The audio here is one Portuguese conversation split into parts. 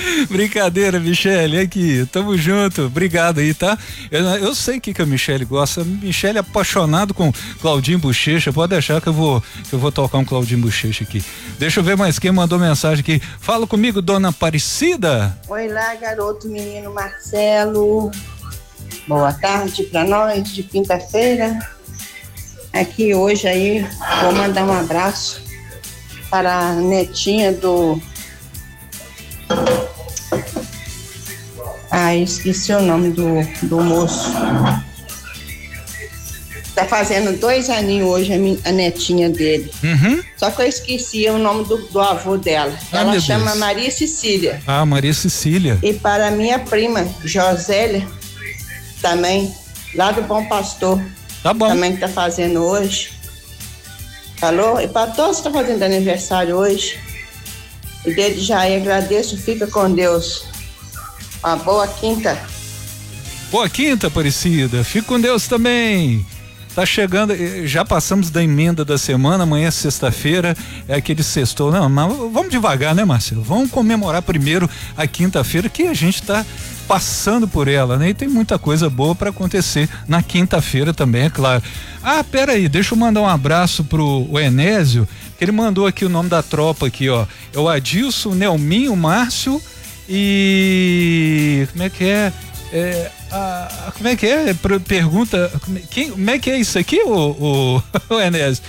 Brincadeira, Michele, aqui, tamo junto, obrigado aí, tá? Eu sei o que a Michele gosta. Michele é apaixonado com Claudinho Bochecha, pode deixar que eu vou tocar um Claudinho Bochecha aqui. Deixa eu ver mais quem mandou mensagem aqui. Fala comigo, dona Aparecida. Oi lá, garoto, menino Marcelo. Boa tarde pra nós, de quinta-feira. Aqui hoje aí, vou mandar um abraço para a netinha do... esqueci o nome do moço. Tá fazendo 2 aninhos hoje a netinha dele. Uhum. Só que eu esqueci o nome do avô dela. Ela chama Maria Cecília. Ah, Maria Cecília. E para a minha prima, Josélia, também, lá do Bom Pastor. Tá bom. Também que tá fazendo hoje. Falou? E para todos que estão fazendo aniversário hoje. E desde já aí agradeço, fica com Deus. Uma boa quinta. Boa quinta, Aparecida. Fica com Deus também. Tá chegando, já passamos da emenda da semana, amanhã é sexta-feira, é aquele sextou. Não, mas vamos devagar, né, Marcelo? Vamos comemorar primeiro a quinta-feira, que a gente tá passando por ela, né? E tem muita coisa boa para acontecer na quinta-feira também, é claro. Ah, peraí, deixa eu mandar um abraço pro Enésio, que ele mandou aqui o nome da tropa aqui, ó. É o Adilson, Nelminho, Márcio e... como é que é? Como é que é? Pergunta, como é que é isso aqui, o Enésio?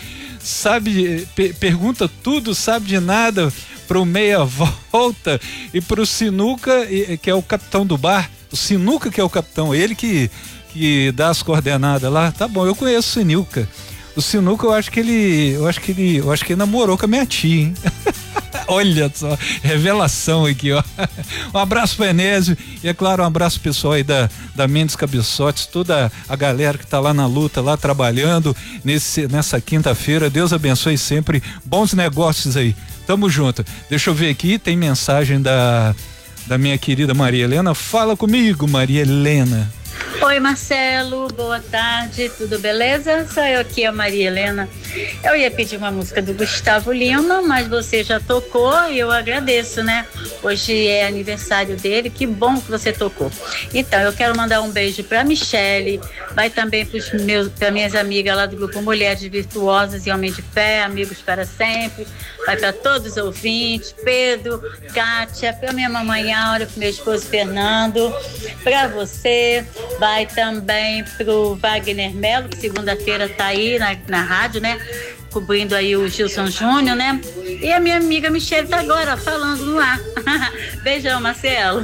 Pergunta tudo, sabe de nada, pro meia volta e pro Sinuca, que é o capitão do bar. O Sinuca que é o capitão, ele que dá as coordenadas lá. Tá bom, eu conheço o Sinuca. O Sinuca, eu acho que ele namorou com a minha tia, hein? Olha só, revelação aqui, ó. Um abraço pro Enésio e, é claro, um abraço pessoal aí da Mendes Cabeçotes, toda a galera que tá lá na luta, lá trabalhando nessa quinta-feira. Deus abençoe sempre, bons negócios aí. Tamo junto. Deixa eu ver aqui, tem mensagem da minha querida Maria Helena. Fala comigo, Maria Helena. Oi, Marcelo, boa tarde, tudo beleza? Sou eu aqui, a Maria Helena. Eu ia pedir uma música do Gustavo Lima, mas você já tocou e eu agradeço, né? Hoje é aniversário dele, que bom que você tocou. Então, eu quero mandar um beijo pra Michele, vai também para minhas amigas lá do grupo Mulheres Virtuosas e Homem de Fé, Amigos para Sempre, vai para todos os ouvintes, Pedro, Kátia, pra minha mamãe Aura, pro meu esposo Fernando, pra você, vai também pro Wagner Melo, que segunda-feira tá aí na rádio, né? Cobrindo aí o Gilson Júnior, né? E a minha amiga Michele tá agora falando no ar. Beijão, Marcelo.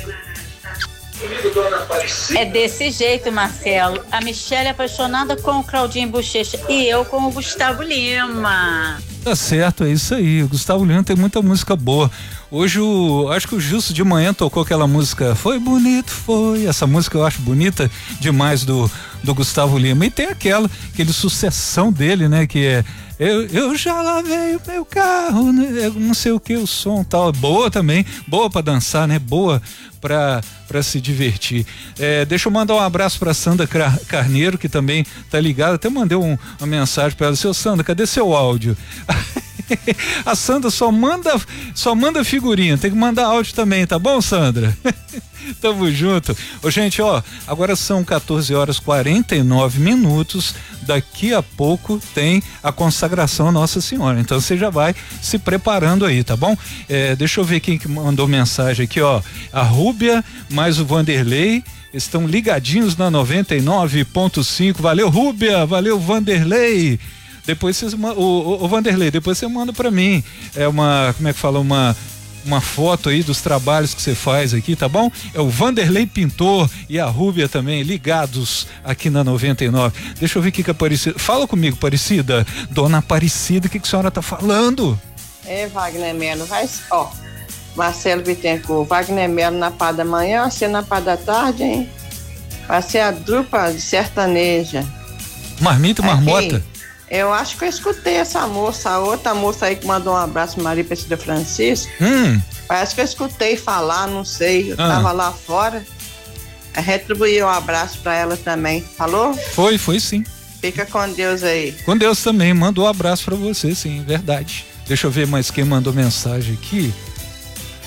É desse jeito, Marcelo. A Michele é apaixonada com o Claudinho Bochecha e eu com o Gustavo Lima. Tá certo, é isso aí. O Gustavo Lima tem muita música boa. Hoje acho que o Justo de manhã tocou aquela música Foi Bonito, Foi. Essa música eu acho bonita demais do Gustavo Lima. E tem aquele sucessão dele, né? Que é eu já lavei o meu carro, né? Não sei o que, o som tal. Boa também, boa pra dançar, né? Boa pra se divertir. Deixa eu mandar um abraço pra Sandra Carneiro, que também tá ligada. Até mandei uma mensagem pra ela. Seu Sandra, cadê seu áudio? A Sandra só manda figurinha, tem que mandar áudio também, tá bom, Sandra? Tamo junto. Ô, gente, ó, agora são 14h49. Daqui a pouco tem a consagração à Nossa Senhora. Então você já vai se preparando aí, tá bom? Deixa eu ver quem que mandou mensagem aqui, ó. A Rúbia mais o Vanderlei estão ligadinhos na 99.5. Valeu, Rúbia, valeu, Vanderlei. Depois vocês, o Vanderlei, depois você manda pra mim, como é que fala, uma foto aí dos trabalhos que você faz aqui, tá bom? É o Vanderlei Pintor e a Rúbia também, ligados aqui na 99. Deixa eu ver o que a Aparecida, fala comigo, Aparecida, dona Aparecida, o que a senhora tá falando? Wagner Melo, Marcelo Bittencourt, Wagner Melo na pá da manhã, você na pá da tarde, hein? Vai ser a dupla de sertaneja. Marmita, marmota? Eu acho que eu escutei essa moça, a outra moça aí que mandou um abraço, Maria Aparecida Francisco. Parece que eu escutei falar, não sei, eu tava lá fora. Retribuí um abraço pra ela também. Falou? Foi sim. Fica com Deus aí. Com Deus também, mandou um abraço pra você, sim, verdade. Deixa eu ver mais quem mandou mensagem aqui.